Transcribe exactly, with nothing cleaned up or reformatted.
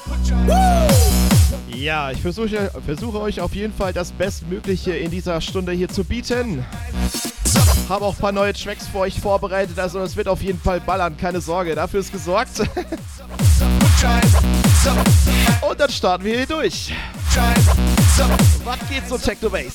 Ja, ich versuche, versuche euch auf jeden Fall das Bestmögliche in dieser Stunde hier zu bieten. Habe auch ein paar neue Tracks für euch vorbereitet, also es wird auf jeden Fall ballern, keine Sorge, dafür ist gesorgt. Und dann starten wir hier durch. Was geht so, Techno Bass?